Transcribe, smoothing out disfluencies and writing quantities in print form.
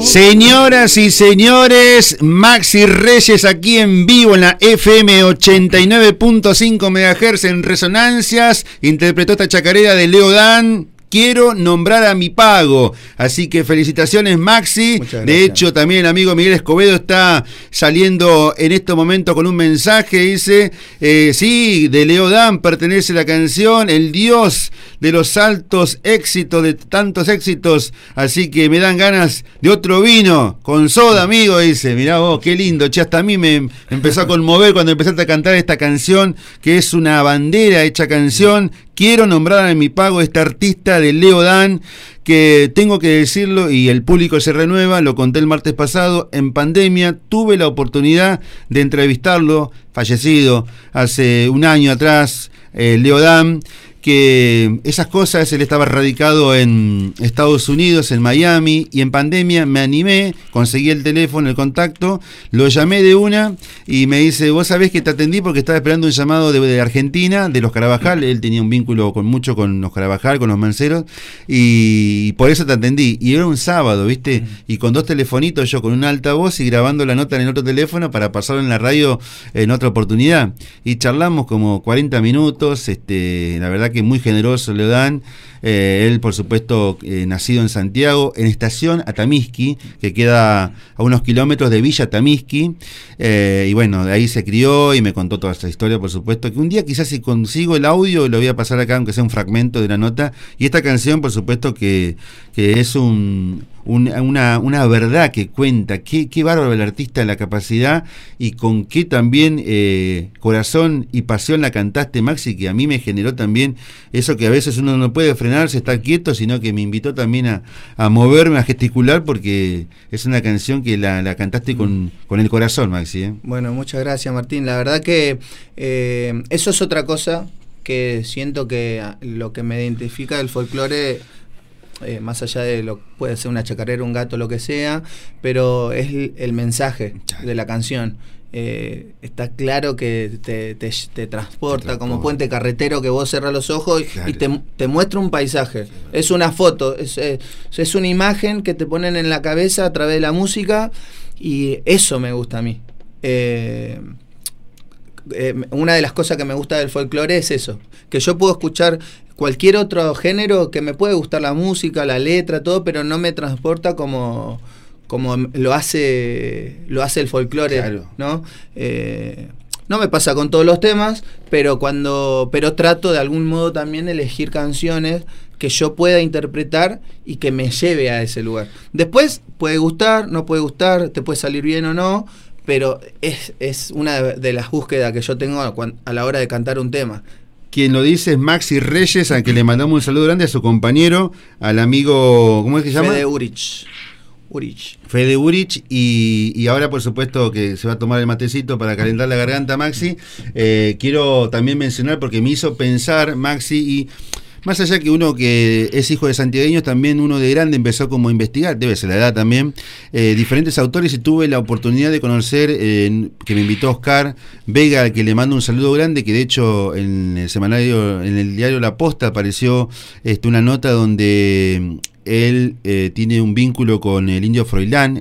Señoras y señores, Maxi Reyes aquí en vivo en la FM 89.5 MHz en Resonancias. Interpretó esta chacarera de Leo Dan. Quiero nombrar a mi pago. Así que felicitaciones, Maxi. De hecho, también el amigo Miguel Escobedo está saliendo en estos momentos con un mensaje. Dice, sí, de Leo Dan pertenece la canción, el dios de los altos éxitos, de tantos éxitos. Así que me dan ganas de otro vino con soda, amigo. Dice, mirá vos, qué lindo. Che, hasta a mí me empezó a conmover cuando empezaste a cantar esta canción, que es una bandera hecha canción. Quiero nombrar a mi pago esta artista de Leo Dan, que tengo que decirlo y el público se renueva, lo conté el martes pasado, en pandemia tuve la oportunidad de entrevistarlo, fallecido hace un año atrás, Leo Dan, que esas cosas, él estaba radicado en Estados Unidos, en Miami, y en pandemia me animé, conseguí el teléfono, el contacto, lo llamé de una y me dice, vos sabés que te atendí porque estaba esperando un llamado de Argentina, de los Carabajal, él tenía un vínculo mucho con los Carabajal, con los Manceros, y por eso te atendí, y era un sábado, ¿viste? Y con dos telefonitos, yo con un altavoz y grabando la nota en el otro teléfono para pasarlo en la radio en otra oportunidad, y charlamos como 40 minutos, la verdad que muy generoso Leo Dan. Él, por supuesto, nacido en Santiago, en Estación Atamisqui, que queda a unos kilómetros de Villa Atamisqui, y bueno, de ahí se crió y me contó toda esta historia, por supuesto, que un día quizás si consigo el audio lo voy a pasar acá, aunque sea un fragmento de la nota, y esta canción, por supuesto, que es una verdad que cuenta, qué bárbaro el artista, la capacidad, y con qué también corazón y pasión la cantaste, Maxi, que a mí me generó también eso que a veces uno no puede frenarse, estar quieto, sino que me invitó también a moverme, a gesticular, porque es una canción que la cantaste con el corazón, Maxi. Bueno, muchas gracias, Martín. La verdad que eso es otra cosa que siento que lo que me identifica del folclore, más allá de lo puede ser una chacarera, un gato, lo que sea, pero es el mensaje de la canción. Está claro que te transporta como puente carretero, que vos cerrás los ojos y te muestra un paisaje. Es una foto, es una imagen que te ponen en la cabeza a través de la música, y eso me gusta a mí. Una de las cosas que me gusta del folclore es eso, que yo puedo escuchar cualquier otro género, que me puede gustar la música, la letra, todo, pero no me transporta como lo hace el folclore, claro, ¿no? No me pasa con todos los temas, pero trato de algún modo también elegir canciones que yo pueda interpretar y que me lleve a ese lugar. Después puede gustar, no puede gustar, te puede salir bien o no, pero es una de las búsquedas que yo tengo a la hora de cantar un tema. Quien lo dice es Maxi Reyes, a quien le mandamos un saludo grande, a su compañero, al amigo, ¿cómo es que se llama? Fede Urich, y ahora por supuesto que se va a tomar el matecito para calentar la garganta, Maxi. Quiero también mencionar, porque me hizo pensar, Maxi, y más allá que uno que es hijo de santiagueños, también uno de grande empezó como a investigar, debe ser la edad también, diferentes autores, y tuve la oportunidad de conocer, que me invitó Oscar Vega, al que le mando un saludo grande, que de hecho en el semanario, en el diario La Posta apareció una nota donde él tiene un vínculo con el Indio Froilán,